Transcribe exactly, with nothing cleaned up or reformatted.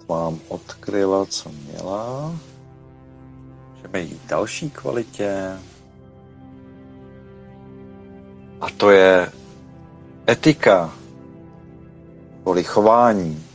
vám odkryla, co měla. Můžeme jít k další kvalitě. A to je etika, kvůli chování.